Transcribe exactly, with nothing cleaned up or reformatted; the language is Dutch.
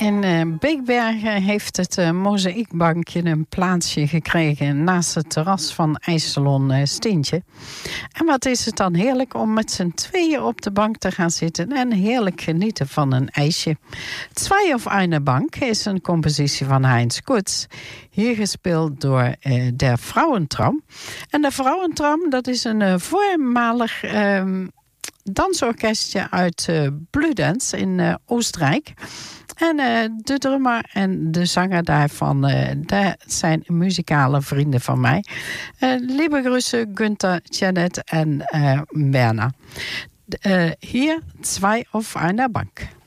In uh, Beekbergen heeft het uh, mozaïekbankje een plaatsje gekregen naast het terras van ijssalon uh, Steentje. En wat is het dan heerlijk om met z'n tweeën op de bank te gaan zitten en heerlijk genieten van een ijsje. Zwei auf einer Bank is een compositie van Heinz Kutz, hier gespeeld door uh, Der Frauentram. En de Frauentram, dat is een uh, voormalig uh, dansorkestje uit uh, Bludenz in uh, Oostenrijk. En uh, de drummer en de zanger daarvan, uh, dat zijn muzikale vrienden van mij. Uh, lieve groeten, Günther, Janet en uh, Werner. Uh, hier, Zwei auf einer Bank.